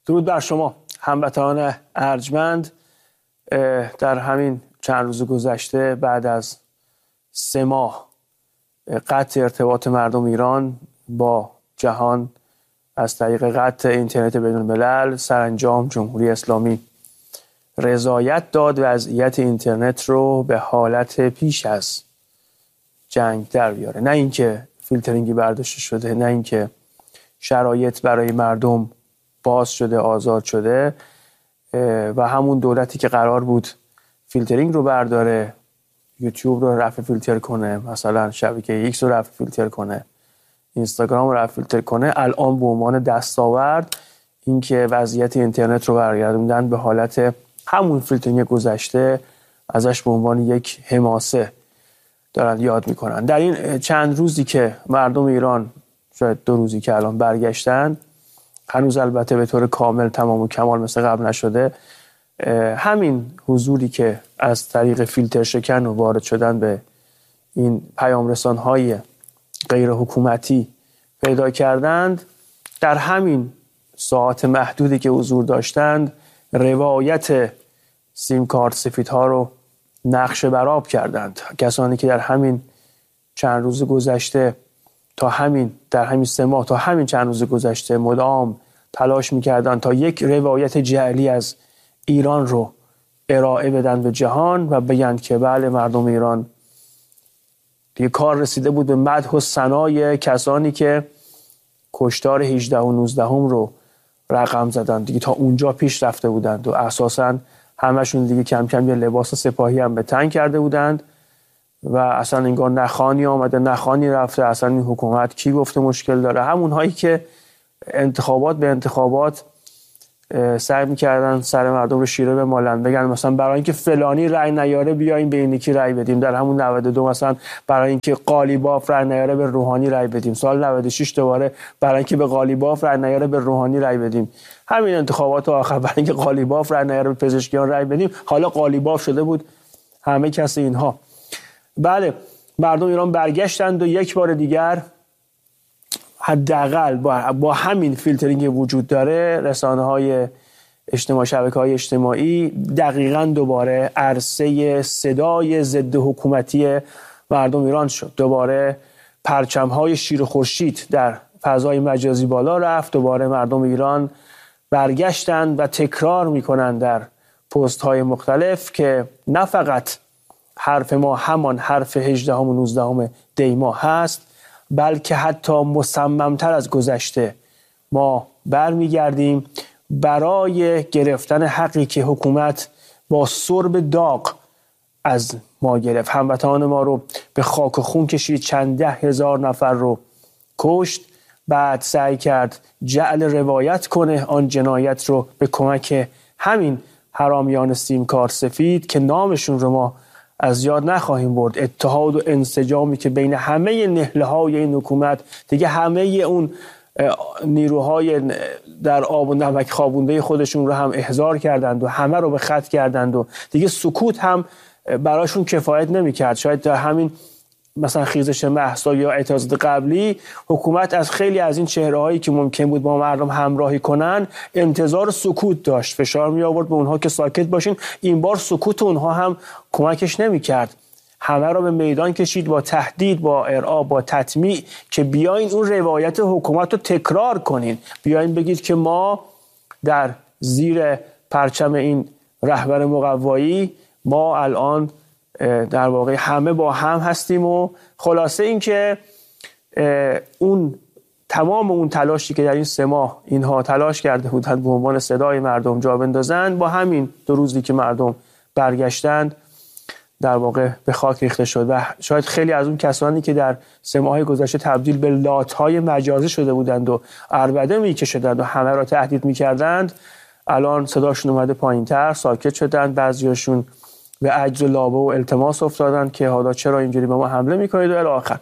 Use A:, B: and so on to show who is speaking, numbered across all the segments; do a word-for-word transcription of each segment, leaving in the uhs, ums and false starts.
A: درود بر شما هموطنان ارجمند. در همین چند روز گذشته بعد از سه ماه قطع ارتباط مردم ایران با جهان از طریق قطع اینترنت بدون الملل، سرانجام جمهوری اسلامی رضایت داد وضعیت اینترنت رو به حالت پیش از جنگ در بیاره. نه اینکه فیلترینگی برداشته شده، نه اینکه شرایط برای مردم باز شده، آزاد شده و همون دولتی که قرار بود فیلترینگ رو برداره، یوتیوب رو رفع فیلتر کنه، مثلا شبکه ایکس رو رفع فیلتر کنه، اینستاگرام رو رفع فیلتر کنه، الان به عنوان دستاورد اینکه وضعیت اینترنت رو برگردوندن به حالت همون فیلترینگ گذشته، ازش به عنوان یک حماسه دارن یاد میکنن. در این چند روزی که مردم ایران، شاید دو روزی که الان برگشتن، هنوز البته به طور کامل تمام و کمال مثل قبل نشده، همین حضوری که از طریق فیلتر شکن و وارد شدن به این پیام رسان‌های غیر حکومتی پیدا کردند، در همین ساعات محدودی که حضور داشتند روایت سیم کارت سفیدها رو نقشه برآب کردند. کسانی که در همین چند روز گذشته تا همین در همین سه ماه تا همین چند روز گذشته مدام تلاش می‌کردند تا یک روایت جعلی از ایران رو ارائه بدن به جهان و بگن که بله، مردم ایران دیگه کار رسیده بود به مدح و ثنای کسانی که کشتار هجده و نوزده رو رقم زدن، دیگه تا اونجا پیش رفته بودند و اساساً همشون دیگه کم کم یه لباس سپاهی هم به تن کرده بودند و اصلا انگار نخانی آمده نخانی رفته. اصلا این حکومت کی گفته مشکل داره؟ همون هایی که انتخابات به انتخابات سعی می‌کردن سر مردم رو شیره بمالن، بگن مثلا برای اینکه فلانی رأی نیاره بیایم به این یکی رأی بدیم. در همون نود و دو مثلا برای اینکه قالیباف رأی نیاره به روحانی رأی بدیم. سال نود و شش دوباره برای اینکه به قالیباف رأی نیاره به روحانی رأی بدیم. همین انتخابات آخر برای اینکه قالیباف رأی نیاره به پزشکیان رأی بدیم. حالا قالیباف شده بود همه کس اینها. بله، مردم ایران برگشتند و یک بار دیگر حداقل با, با همین فیلترینگ وجود داره، رسانه‌های اجتماعی، شبکه‌های اجتماعی دقیقاً دوباره عرصه صدای ضد حکومتی مردم ایران شد. دوباره پرچم‌های شیر و خورشید در فضای مجازی بالا رفت. دوباره مردم ایران برگشتند و تکرار می‌کنند در پست‌های مختلف که نه فقط حرف ما همان حرف هجده و نوزده دی ماه هست، بلکه حتی مصممتر از گذشته ما برمیگردیم برای گرفتن حقی که حکومت با سرب داغ از ما گرفت. هموطنان ما رو به خاک و خون کشید، چند ده هزار نفر رو کشت، بعد سعی کرد جعل روایت کنه آن جنایت رو به کمک همین حرامیان سیم کارت سفید که نامشون رو ما از یاد نخواهیم برد. اتحاد و انسجامی که بین همه نهله‌های این حکومت، دیگه همه اون نیروهای در آب و نمک خوابونده خودشون رو هم احضار کردند و همه رو به خط کردند و دیگه سکوت هم براشون کفایت نمی‌کرد. شاید در همین مثلا خیزش مهسا یا اعتراضات قبلی حکومت از خیلی از این چهره‌هایی که ممکن بود با مردم همراهی کنن انتظار سکوت داشت، فشار می آورد به اونها که ساکت باشین. این بار سکوت اونها هم کمکش نمی‌کرد، همه رو به میدان کشید با تهدید، با ارعاب، با تطمیع که بیاین اون روایت حکومت رو تکرار کنین، بیاین بگید که ما در زیر پرچم این رهبر مقوایی ما الان در واقع همه با هم هستیم. و خلاصه این که اون تمام اون تلاشی که در این سه ماه اینها تلاش کرده بودند به عنوان صدای مردم جا بندازند، با همین دو روزی که مردم برگشتند در واقع به خاک ریخته شد و شاید خیلی از اون کسانی که در سه ماه گذشته تبدیل به لات‌های مجازی شده بودند و عربده می‌کشیدند و همه را تهدید می‌کردند، الان صداشون اومده پایین‌تر، ساکت شدند. بعضیاشون به عجز و لابه و التماس افتادن که حالا چرا اینجوری به ما حمله میکنید و الی آخر.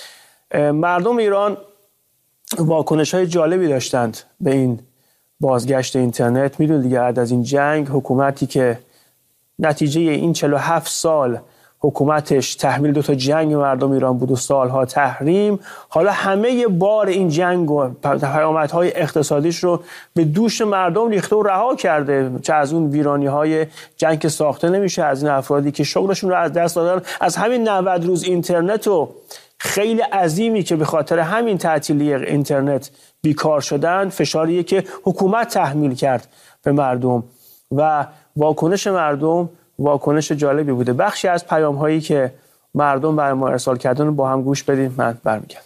A: مردم ایران واکنش‌های جالبی داشتند به این بازگشت اینترنت. میدونید دیگه بعد از این جنگ حکومتی که نتیجه این چهل و هفت سال حکومتش تحمیل دو تا جنگ مردم ایران بود و سالها تحریم، حالا همه بار این جنگ و پیامدهای اقتصادیش رو به دوش مردم ریخته و رها کرده. چه از اون ویرانی‌های جنگ که ساخته نمیشه، از این افرادی که شغلشون رو از دست دادن، از همین نود روز اینترنت و خیلی عظیمی که به خاطر همین تعطیلی اینترنت بیکار شدن، فشاریه که حکومت تحمیل کرد به مردم و واکنش مردم واکنش جالبی بوده. بخشی از پیام هایی که مردم برای ما ارسال کردن با هم گوش بدیم. من برمیگردم.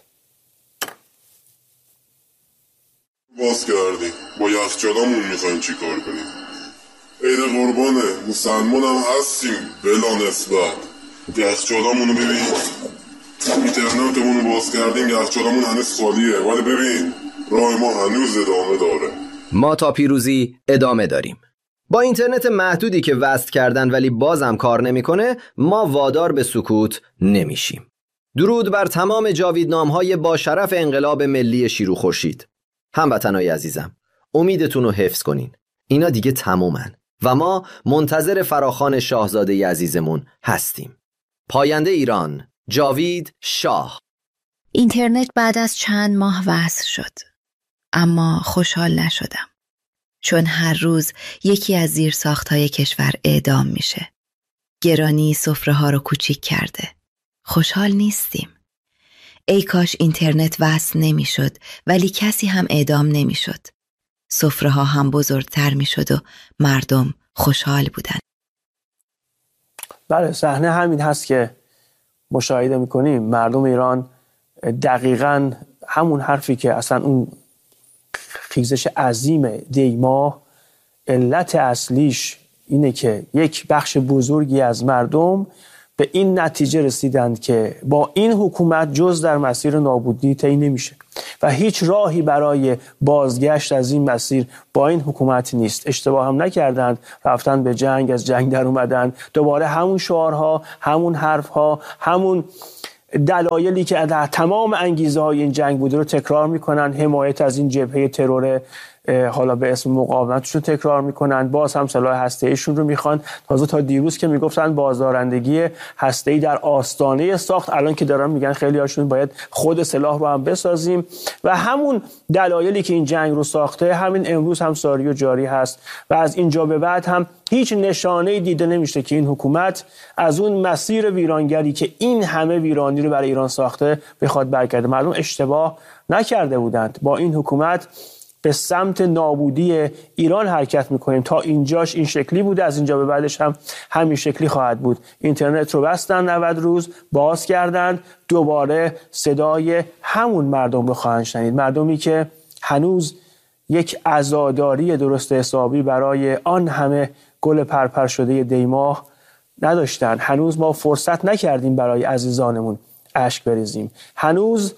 B: باز کردیم با یخچالمون میخوایم چی کار کنیم؟ عید قربانه، مسلمان هم هستیم بلا نسبت. یخچالمون رو ببین، اینترنتمون رو باز کردیم، یخچالمون هنوز خالیه، ولی ببین راه ما هنوز ادامه داره.
C: ما تا پیروزی ادامه داریم. با اینترنت محدودی که وصل کردن ولی بازم کار نمیکنه، ما وادار به سکوت نمیشیم. درود بر تمام جاویدنام‌های با شرف انقلاب ملی شیرو خورشید. هموطنای عزیزم، امیدتون رو حفظ کنین. اینا دیگه تمومن و ما منتظر فراخوان شاهزاده عزیزمون هستیم. پاینده ایران، جاوید شاه.
D: اینترنت بعد از چند ماه وصل شد، اما خوشحال نشدم، چون هر روز یکی از زیرساخت‌های کشور اعدام میشه. گرانی سفره‌ها رو کوچیک کرده. خوشحال نیستیم. ای کاش اینترنت وصل نمیشد ولی کسی هم اعدام نمیشد. سفره‌ها هم بزرگتر میشد و مردم خوشحال بودن.
A: بله، صحنه همین هست که مشاهده میکنیم. مردم ایران دقیقاً همون حرفی که اصلا اون خیزش عظیم دیما علت اصلیش اینه که یک بخش بزرگی از مردم به این نتیجه رسیدند که با این حکومت جز در مسیر نابودی طی نمیشه و هیچ راهی برای بازگشت از این مسیر با این حکومت نیست. اشتباه هم نکردند، رفتن به جنگ، از جنگ در اومدن، دوباره همون شعارها، همون حرفها، همون دلایلی که در تمام انگیزه های این جنگ بوده رو تکرار میکنن. حمایت از این جبهه ترور حالا به اسم مقاومتشون تکرار میکنن، باز هم سلاح هسته‌ایشون رو میخوان. تازه تا دیروز که میگفتن بازدارندگی هسته‌ای در آستانه ساخت، الان که دارن میگن خیلی هاشون باید خود سلاح رو هم بسازیم و همون دلایلی که این جنگ رو ساخته همین امروز هم ساری و جاری هست و از اینجا به بعد هم هیچ نشانه‌ای دیده نمیشه که این حکومت از اون مسیر ویرانگری که این همه ویرانی رو برای ایران ساخته بخواد برگرده. مردم اشتباه نکرده بودند. با این حکومت به سمت نابودی ایران حرکت میکنیم. تا اینجاش این شکلی بوده، از اینجا به بعدش هم همین شکلی خواهد بود. اینترنت رو بستن، نود روز باز کردن، دوباره صدای همون مردم رو خواهند شنید. مردمی که هنوز یک عزاداری درست حسابی برای آن همه گل پرپر شده دیماه نداشتن. هنوز ما فرصت نکردیم برای عزیزانمون اشک بریزیم. هنوز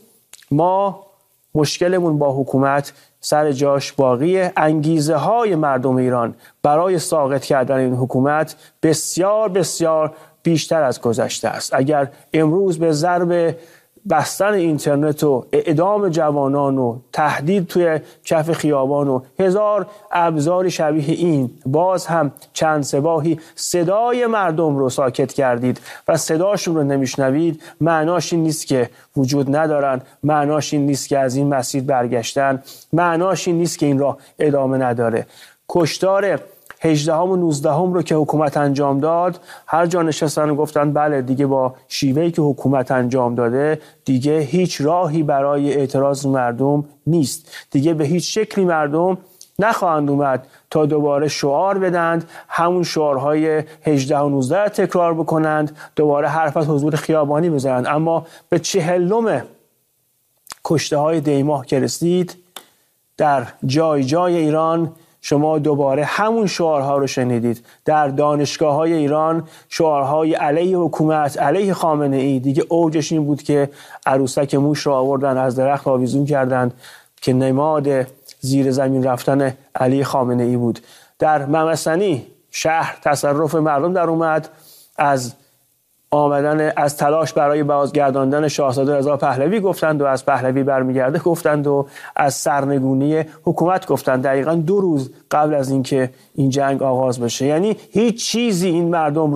A: ما مشکلمون با حکومت سر جاش باقیه. انگیزه های مردم ایران برای ساقط کردن این حکومت بسیار بسیار بیشتر از گذشته است. اگر امروز به ضرب بستن اینترنت و اعدام جوانان و تهدید توی کف خیابان و هزار ابزار شبیه این باز هم چند سباهی صدای مردم رو ساکت کردید و صداشون رو نمیشنوید، معناش این نیست که وجود ندارن، معناش این نیست که از این مسیر برگشتن، معناش این نیست که این راه ادامه نداره. کشتار هجدهم و نوزدهم رو که حکومت انجام داد، هر جا نشستن و گفتن بله دیگه با شیوهی که حکومت انجام داده دیگه هیچ راهی برای اعتراض مردم نیست، دیگه به هیچ شکلی مردم نخواهند اومد تا دوباره شعار بدند، همون شعارهای هجده و نوزده تکرار بکنند، دوباره حرف از حضور خیابانی بزنند. اما به چهلم کشته های دیماه که رسید، در جای جای ایران شما دوباره همون شعارها رو شنیدید. در دانشگاه‌های ایران شعارهای علیه حکومت، علیه خامنه ای. دیگه اوجش این بود که عروسک موش رو آوردن از درخت آویزون کردند که نماد زیر زمین رفتن علی خامنه ای بود. در ممسنی شهر تصرف مردم در اومد، از آمدن از تلاش برای بازگرداندن شاهزاده رضا پهلوی گفتند و از پهلوی برمیگرده گفتند و از سرنگونی حکومت گفتند، دقیقاً دو روز قبل از اینکه این جنگ آغاز بشه. یعنی هیچ چیزی این مردم رو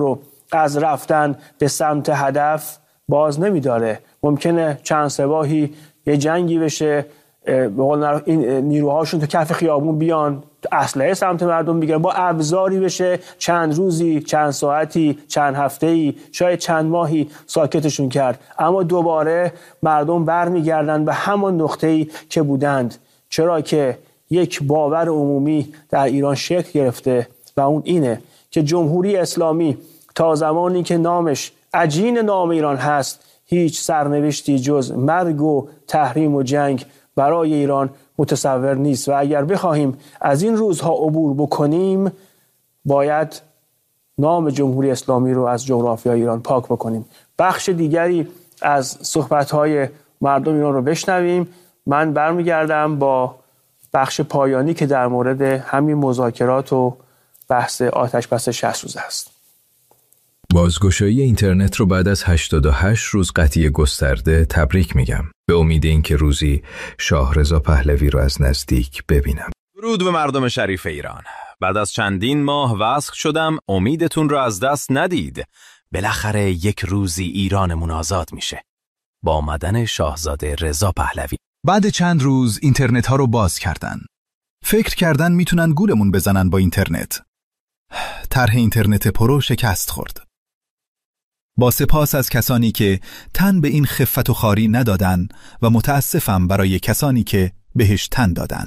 A: از رفتن به سمت هدف باز نمی‌داره. ممکنه چند سباهی یه جنگی بشه، به قول این نیروهاشون تو کف خیابون بیان اسلحه سمت مردم بگیرن، با ابزاری بشه چند روزی، چند ساعتی، چند هفته‌ای، شاید چند ماهی ساکتشون کرد، اما دوباره مردم برمیگردن به همون نقطه‌ای که بودند. چرا که یک باور عمومی در ایران شکل گرفته و اون اینه که جمهوری اسلامی تا زمانی که نامش عجین نام ایران هست هیچ سرنوشتی جز مرگ و تحریم و جنگ برای ایران متصور نیست و اگر بخواهیم از این روزها عبور بکنیم باید نام جمهوری اسلامی رو از جغرافیای ایران پاک بکنیم. بخش دیگری از صحبت‌های مردم ایران رو بشنویم. من برمیگردم با بخش پایانی که در مورد همین مذاکرات و بحث آتش بس شصت روزه است.
E: بازگشایی اینترنت رو بعد از هشتاد و هشت روز قطعی گسترده تبریک میگم، به امید اینکه روزی شاهرضا پهلوی رو از نزدیک ببینم.
F: درود به مردم شریف ایران. بعد از چندین ماه وصل شدم، امیدتون رو از دست ندید. بالاخره یک روزی ایرانمون آزاد میشه. با آمدن شاهزاده رضا پهلوی.
G: بعد چند روز اینترنت ها رو باز کردن. فکر کردن میتونن گولمون بزنن با اینترنت. طرح اینترنت پرو شکست خورد. با سپاس از کسانی که تن به این خفت و خواری ندادن و متاسفم برای کسانی که بهش تن دادن.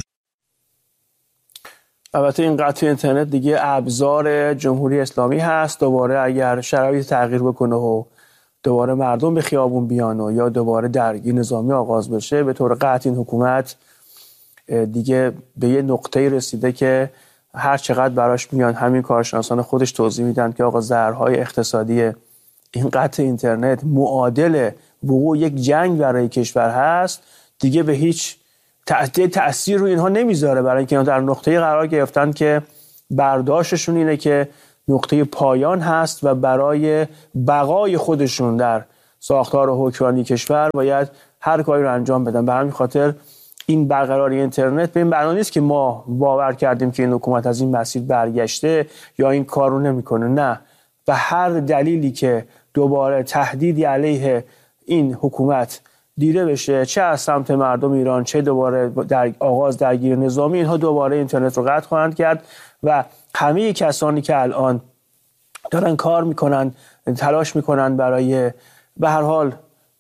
A: البته این قطع اینترنت دیگه ابزار جمهوری اسلامی هست. دوباره اگر شرایط تغییر بکنه و دوباره مردم به خیابون بیان و یا دوباره درگیری نظامی آغاز بشه، به طور قطع این حکومت دیگه به یه نقطه‌ای رسیده که هر چقدر براش میان همین کارشناسان خودش توضیح میدن که آقا ضررهای اقتصادی این قطع اینترنت معادل وقوع یک جنگ برای کشور هست، دیگه به هیچ تأثیر رو اینها نمیذاره، برای اینکه در نقطه‌ای قرار گرفتن که برداشتشون اینه که نقطه پایان هست و برای بقای خودشون در ساختار و حکمرانی کشور باید هر کاری رو انجام بدن. به همین خاطر این برقراری اینترنت به این معنی نیست که ما باور کردیم که این حکومت از این مسیر برگشته یا این کار رو نمیکنه، نه، و هر دلیلی که دوباره تهدیدی علیه این حکومت دیده بشه، چه از سمت مردم ایران چه دوباره در آغاز درگیری نظامی، اینها دوباره اینترنت رو قطع خواهند کرد و همه کسانی که الان دارن کار میکنن، تلاش میکنن برای به هر حال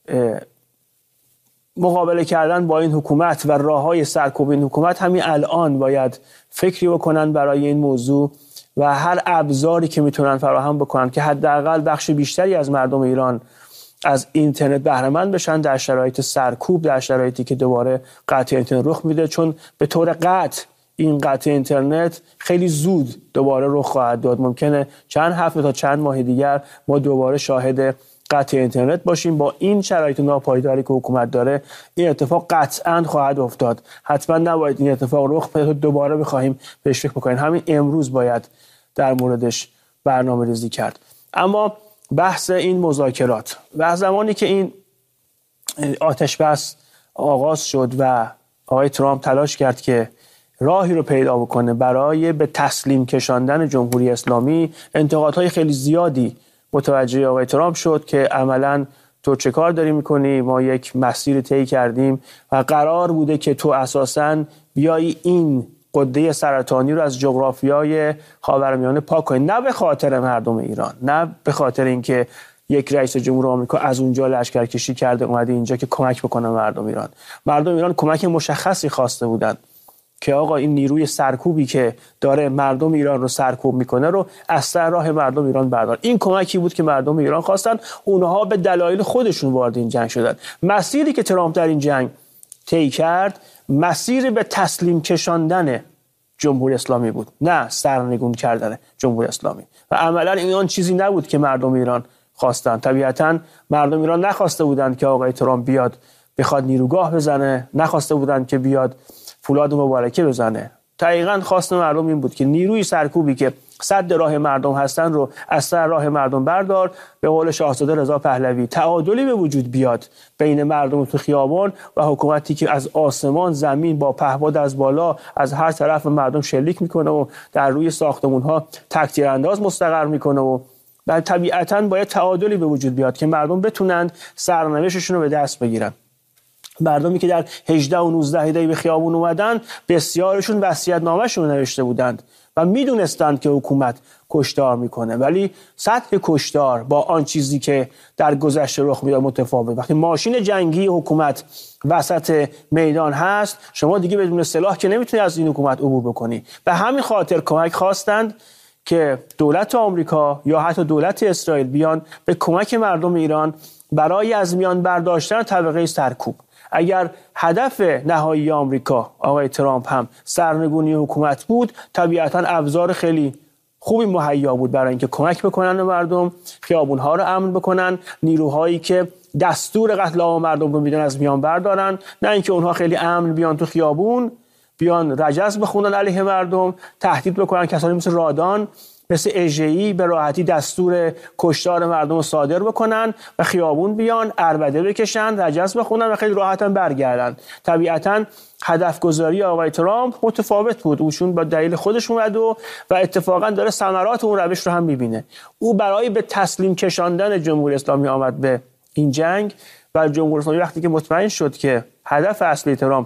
A: مقابله کردن با این حکومت و راههای سرکوب این حکومت، همین الان باید فکری بکنن برای این موضوع و هر ابزاری که میتونن فراهم بکنن که حداقل بخش بیشتری از مردم ایران از اینترنت بهره مند بشن در شرایط سرکوب، در شرایطی که دوباره قطع اینترنت رخ میده، چون به طور قطع این قطع اینترنت خیلی زود دوباره رخ خواهد داد. ممکنه چند هفته تا چند ماه دیگر ما دوباره شاهد قطع اینترنت باشیم. با این شرایط ناپایداری که حکومت داره این اتفاق قطعاً خواهد افتاد. حتما نباید این اتفاق رخ بده دوباره بخوایم بهش فکر بکنیم. همین امروز باید در موردش برنامه‌ریزی کرد. اما بحث این مذاکرات و زمانی که این آتش بس آغاز شد و آقای ترامپ تلاش کرد که راهی رو پیدا بکنه برای به تسلیم کشاندن جمهوری اسلامی، انتقادهای خیلی زیادی متوجه آقای ترامپ شد که عملاً تو چه کار داری میکنی؟ ما یک مسیر طی کردیم و قرار بوده که تو اساساً بیایی این قده سرطانی رو از جغرافیای خاورمیانه پاک کنی، نه به خاطر مردم ایران، نه به خاطر اینکه یک رئیس جمهور آمریکا از اونجا لشکرکشی کرده اومده اینجا که کمک بکنه مردم ایران. مردم ایران کمک مشخصی خواسته بودن که آقا این نیروی سرکوبی که داره مردم ایران رو سرکوب میکنه رو از سر راه مردم ایران بردار. این کمکی بود که مردم ایران خواستن، اونها به دلایل خودشون وارد این جنگ شدن. مسیری که ترامپ در این جنگ طی کرد مسیر به تسلیم کشاندن جمهوری اسلامی بود، نه سرنگون کردن جمهوری اسلامی. و عملا این آن چیزی نبود که مردم ایران خواستن. طبیعتاً مردم ایران نخواسته بودند که آقای ترامپ بیاد بخواد نیروگاه بزنه، نخواسته بودند که بیاد فولاد مبارکه بزنه. دقیقاً خواست مردم این بود که نیروی سرکوبی که صد راه مردم هستن رو از سر راه مردم بردار. به قول شاهزاده رضا پهلوی تعادلی به وجود بیاد بین مردم تو خیابان و حکومتی که از آسمان زمین با پهپاد از بالا از هر طرف مردم شلیک میکنه و در روی ساختمان‌ها تک‌تیرانداز مستقر میکنه و و طبیعتاً باید تعادلی به وجود بیاد که مردم بتونن سرنوشتشون رو به دست بگیرن. مردمی که در هجده و نوزده دی به خیابون اومدن بسیارشون وصیت‌نامه‌شون رو نوشته بودند و میدونستند که حکومت کشتار میکنه، ولی سطح کشتار با آن چیزی که در گذشته رخ میداد متفاوت. وقتی ماشین جنگی حکومت وسط میدان هست، شما دیگه بدون سلاح که نمیتونی از این حکومت عبور بکنی. به همین خاطر کمک خواستند که دولت آمریکا یا حتی دولت اسرائیل بیان به کمک مردم ایران برای از میان برداشتن طبقه سرکوب. اگر هدف نهایی آمریکا آقای ترامپ هم سرنگونی حکومت بود، طبیعتاً ابزار خیلی خوبی مهیا بود برای اینکه کمک بکنن به مردم، خیابون‌ها رو امن بکنن، نیروهایی که دستور قتل عام مردم رو میدن از میان بردارن، نه اینکه اونها خیلی امن بیان تو خیابون، بیان رجز بخونن علیه مردم، تهدید بکنن. کسانی مثل رادان، مثل اژه‌ای به راحتی دستور کشتار مردم رو صادر بکنن و خیابون بیان عربده بکشن، رجز بخونن و خیلی راحتاً برگردن. طبیعتاً هدف گذاری آقای ترامپ متفاوت بود. اوشون با دلیل خودش اومد و و اتفاقاً داره ثمرات اون روش رو هم میبینه. او برای به تسلیم کشاندن جمهوری اسلامی آمد به این جنگ و جمهوری اسلامی وقتی که مطمئن شد که هدف اصلی ترامپ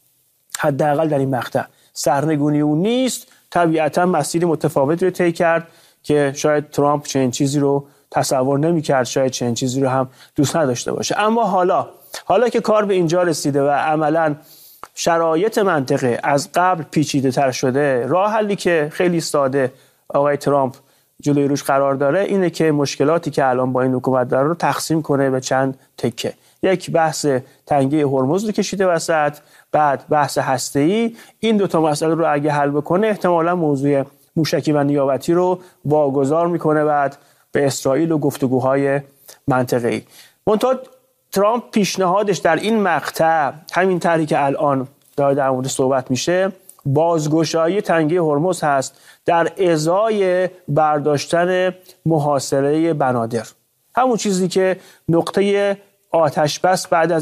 A: حداقل در این مقطع سرنگونی اون نیست، طبیعتاً مسیر متفاوتی رو طی کرد که شاید ترامپ چنین چیزی رو تصور نمی‌کرد، شاید چنین چیزی رو هم دوست نداشته باشه. اما حالا حالا که کار به اینجا رسیده و عملاً شرایط منطقه از قبل پیچیده‌تر شده، راه حلی که خیلی ساده آقای ترامپ جلوی روش قرار داره اینه که مشکلاتی که الان با این حکومت داره رو تقسیم کنه به چند تکه. یک بحث تنگه هرمز رو کشیده وسط، بعد بحث هسته‌ای. این دو تا مسئله رو اگه حل بکنه احتمالاً موضوع موشکی و نیابتی رو واگذار میکنه بعد به اسرائیل و گفتگوهای منطقه‌ای. منتها ترامپ پیشنهادش در این مقطع همین طرحی که الان داره در مورد صحبت میشه، بازگشایی تنگه هرمز هست در ازای برداشتن محاصره بنادر، همون چیزی که نقطه آتش بس بعد از